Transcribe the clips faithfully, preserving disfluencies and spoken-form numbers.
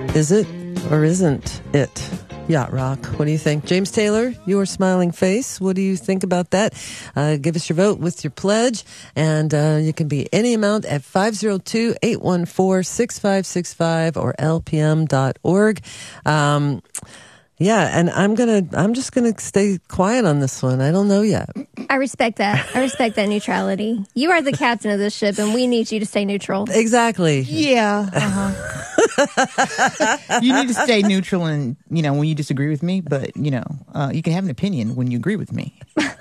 Is it or isn't it? Yacht Rock. What do you think? James Taylor, your smiling face. What do you think about that? Uh, give us your vote with your pledge. And uh, you can be any amount at five oh two, eight one four, six five six five or L P M dot org. Um, yeah, and I'm gonna, I'm just gonna stay quiet on this one. I don't know yet. I respect that. I respect that neutrality. You are the captain of this ship, and we need you to stay neutral. Exactly. Yeah. Uh-huh. You need to stay neutral, and you know when you disagree with me, but you know uh, you can have an opinion when you agree with me.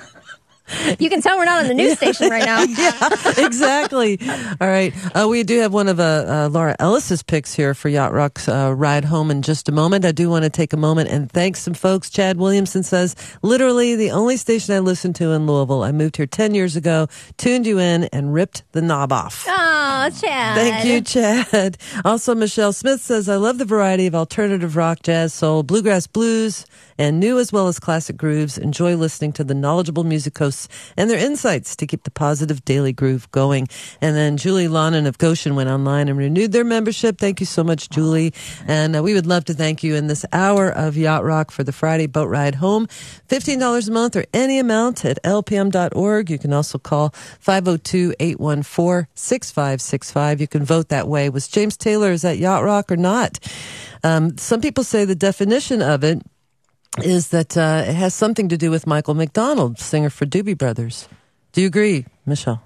You can tell we're not on the news station right now. Yeah, exactly. All right. Uh, we do have one of uh, uh, Laura Ellis's picks here for Yacht Rock's uh, ride home in just a moment. I do want to take a moment and thank some folks. Chad Williamson says, literally the only station I listened to in Louisville. I moved here ten years ago, tuned you in, and ripped the knob off. Oh, Chad. Thank you, Chad. Also, Michelle Smith says, I love the variety of alternative rock, jazz, soul, bluegrass, blues, and new as well as classic grooves. Enjoy listening to the knowledgeable music hosts and their insights to keep the positive daily groove going. And then Julie Lonan of Goshen went online and renewed their membership. Thank you so much, Julie. And uh, we would love to thank you in this hour of Yacht Rock for the Friday boat ride home. fifteen dollars a month or any amount at L P M dot org. You can also call five oh two, eight one four, six five six five. You can vote that way. Was James Taylor, is that Yacht Rock or not? Um, some people say the definition of it is that uh, it has something to do with Michael McDonald, singer for Doobie Brothers. Do you agree, Michelle?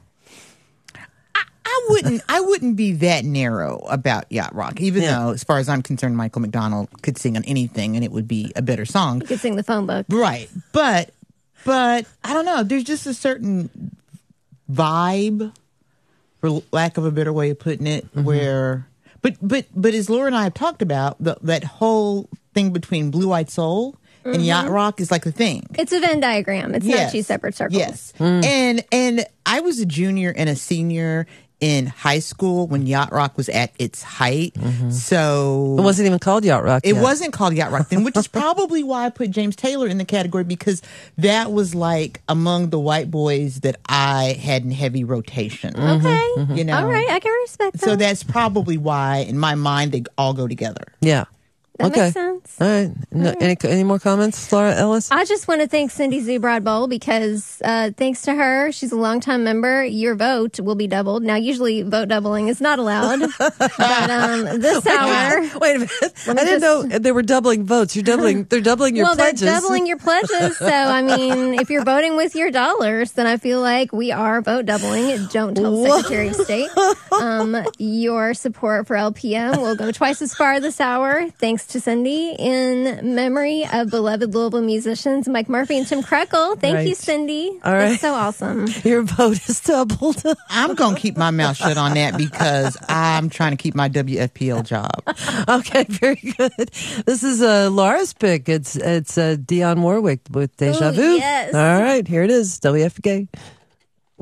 I, I wouldn't. I wouldn't be that narrow about Yacht Rock, even Yeah. though, as far as I'm concerned, Michael McDonald could sing on anything, and it would be a better song. You could sing the phone book. Right, but but I don't know. There's just a certain vibe, for lack of a better way of putting it, Mm-hmm. where. But but but as Laura and I have talked about, the, that whole thing between Blue Eyed Soul and Yacht Rock is like the thing. It's a Venn diagram. It's Yes. not two separate circles. Yes. And and I was a junior and a senior in high school when Yacht Rock was at its height. So It wasn't even called Yacht Rock it yet. wasn't called Yacht Rock then, which is probably why I put James Taylor in the category, because that was like among the white boys that I had in heavy rotation. Okay. You know. All right. I can respect that. So that's probably why, in my mind, they all go together. Yeah. That okay. makes sense. All right. No, any any more comments, Laura Ellis? I just want to thank Cindy Zubrod Bowl because uh, thanks to her, she's a longtime member. Your vote will be doubled. Now, usually vote doubling is not allowed, but um, this hour. Wait a minute. I me didn't just- know they were doubling votes. You're doubling. They're doubling your well, pledges. they're doubling your pledges. So, I mean, if you're voting with your dollars, then I feel like we are vote doubling. Don't tell the Secretary of State. Um, your support for L P M will go twice as far this hour. Thanks to Cindy. In memory of beloved Louisville musicians Mike Murphy and Tim Krekel. Thank Right. you, Cindy. All That's right. so awesome. Your vote is doubled. I'm going to keep my mouth shut on that because I'm trying to keep my W F P L job. Okay, very good. This is uh, Laura's pick. It's it's uh, Dionne Warwick with Deja Ooh, Vu. yes. All right, here it is. W F K.